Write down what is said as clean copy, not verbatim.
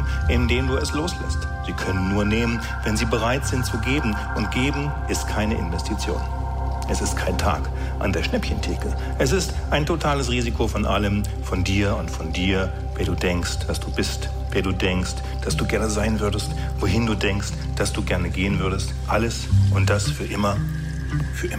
in denen du es loslässt. Sie können nur nehmen, wenn sie bereit sind zu geben. Und geben ist keine Investition. Es ist kein Tag an der Schnäppchentheke. Es ist ein totales Risiko von allem, von dir und von dir, wer du denkst, dass du bist, wer du denkst, dass du gerne sein würdest, wohin du denkst, dass du gerne gehen würdest. Alles und das für immer, für immer.